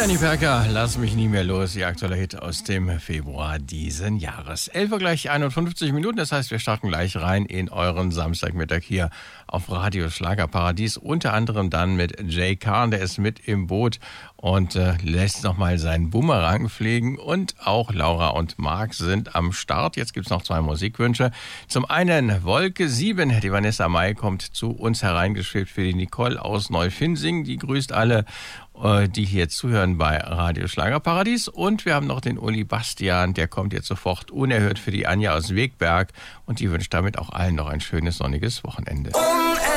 Annie Perker, lass mich nie mehr los, Ihr aktueller Hit aus dem Februar diesen Jahres. 11 Uhr gleich 51 Minuten, das heißt, wir starten gleich rein in euren Samstagmittag hier auf Radio Schlagerparadies. Unter anderem dann mit Jay Kahn, der ist mit im Boot und lässt nochmal seinen Bumerang fliegen. Und auch Laura und Marc sind am Start. Jetzt gibt's noch 2 Musikwünsche. Zum einen Wolke 7, die Vanessa Mai kommt zu uns hereingeschwebt für die Nicole aus Neufinsing. Die grüßt alle, die hier zuhören bei Radio Schlagerparadies. Und wir haben noch den Uli Bastian, der kommt jetzt sofort unerhört für die Anja aus Wegberg und die wünscht damit auch allen noch ein schönes sonniges Wochenende.